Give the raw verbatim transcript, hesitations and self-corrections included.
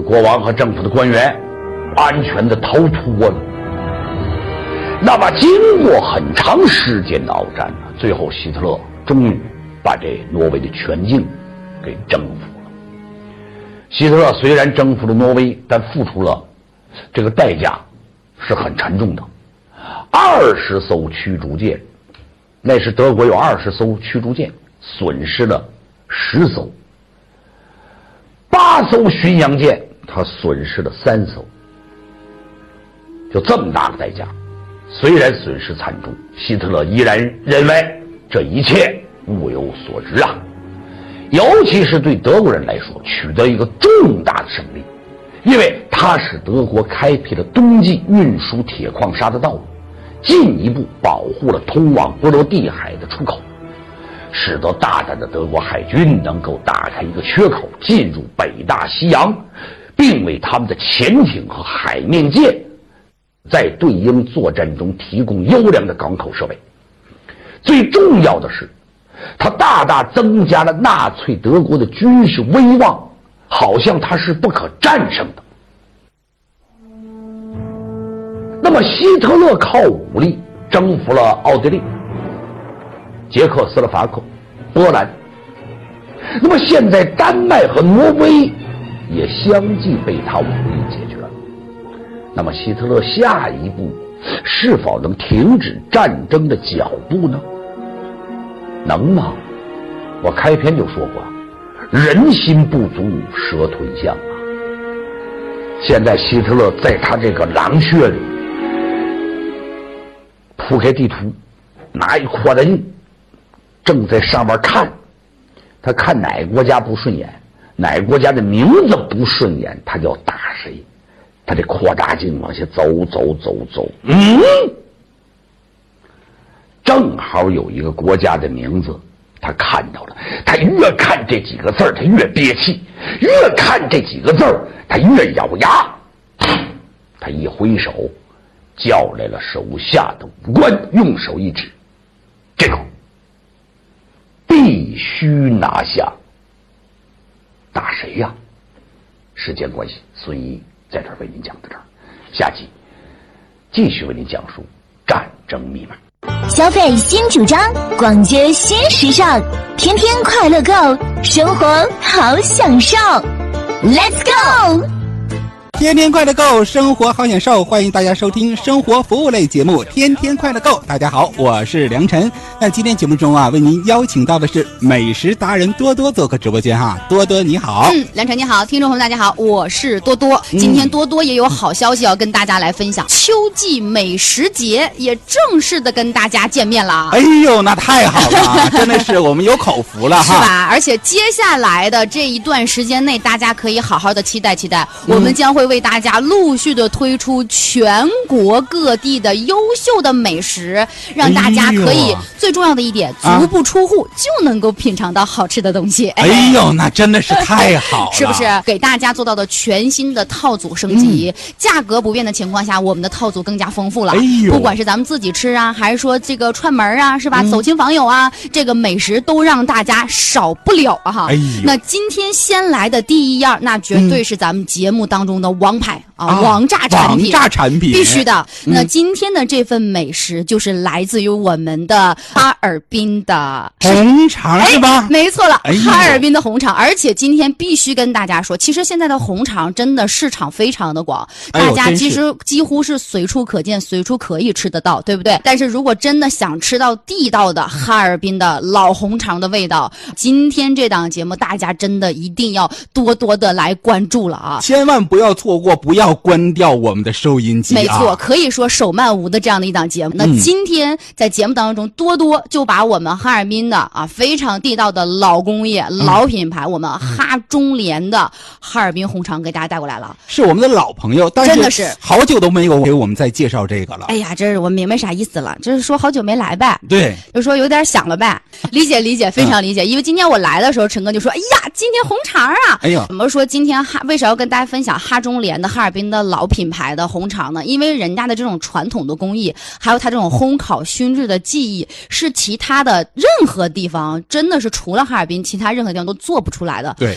国王和政府的官员安全的逃脱了。那么经过很长时间的鏖战，最后希特勒终于把这挪威的全境给征服了。希特勒虽然征服了挪威，但付出了这个代价是很沉重的。二十艘驱逐舰，那时德国有二十艘驱逐舰，损失了十艘；八艘巡洋舰，他损失了三艘。就这么大的代价，虽然损失惨重，希特勒依然认为这一切物有所值啊。尤其是对德国人来说，取得一个重大的胜利，因为它使德国开辟了冬季运输铁矿砂的道路，进一步保护了通往波罗的海的出口，使得大胆的德国海军能够打开一个缺口，进入北大西洋，并为他们的潜艇和海面舰在对英作战中提供优良的港口设备。最重要的是，它大大增加了纳粹德国的军事威望，好像它是不可战胜的。那么希特勒靠武力征服了奥地利、捷克斯洛伐克、波兰，那么现在丹麦和挪威也相继被他武力解决了。那么希特勒下一步是否能停止战争的脚步呢？能吗？我开篇就说过，人心不足蛇吞象啊。现在希特勒在他这个狼穴里铺开地图，拿一扩大镜，正在上面看，他看哪个国家不顺眼，哪个国家的名字不顺眼，他就要打谁。他这扩大镜往下走走走走，嗯，正好有一个国家的名字他看到了，他越看这几个字他越憋气，越看这几个字他越咬牙。他一挥手叫来了手下的武官，用手一指，这个必须拿下。打谁呀？时间关系，孙一在这儿为您讲到这儿，下集继续为您讲述战争密码。 消费新主张，广觉新时尚，天天快乐购，生活好享受。Let's go！ 天天快乐购，生活好享受，欢迎大家收听生活服务类节目《天天快乐购》。大家好，我是梁晨。那今天节目中啊，为您邀请到的是美食达人多多做客直播间哈。多多你好。 嗯，梁晨你好，听众朋友们大家好，我是多多。今天多多也有好消息要跟大家来分享，秋季美食节也正式的跟大家见面了。 哎呦，那太好了，真的是我们有口福了哈。 是吧？而且接下来的这一段时间内，大家可以好好的期待期待，嗯、我们将会为大家陆续的推出全国各地的优秀的美食，让大家可以、哎、最重要的一点，足不出户就能够品尝到好吃的东西。 哎呦，那真的是太好了， 是不是？给大家做到的全新的套组升级、嗯，价格不变的情况下，我们的套组更加丰富了。 哎呦， 不管是咱们自己吃啊，还是说这个串门啊，是吧？嗯、走亲访友啊，这个美食都让大家少不了啊哈。 哎呦， 那今天先来的第一样，那绝对是咱们节目当中的王牌。啊， 啊王炸产品， 王炸产品必须的。 嗯、 那今天的这份美食就是来自于我们的哈尔滨的红肠，是吧？ 没错了、 哎， 哈尔滨的红肠。而且今天必须跟大家说，其实现在的红肠真的市场非常的广， 哎、 大家其实几乎是随处可见，随处可以吃得到，对不对？但是如果真的想吃到地道的哈尔滨的老红肠的味道，今天这档节目大家真的一定要多多的来关注了啊！ 千万不要错过，不要要关掉我们的收音机、啊、 没错，可以说手慢无的这样的一档节目。那今天在节目当中，多多就把我们哈尔滨的啊非常地道的老工业、嗯、老品牌，我们哈中联的哈尔滨红肠给大家带过来了。 是我们的老朋友，但是真的是好久都没有给我们再介绍这个了。 哎呀，这是我明白啥意思了，就是说好久没来呗。 对， 就说有点想了呗。理解理解，非常理解。嗯、因为今天我来的时候，陈哥就说：“哎呀，今天红肠啊！” 哎呀， 怎么说今天哈？为啥要跟大家分享哈中联的哈尔滨的老品牌的红肠呢？因为人家的这种传统的工艺，还有它这种烘烤熏制的技艺，是其他的任何地方真的是除了哈尔滨，其他任何地方都做不出来的。 对。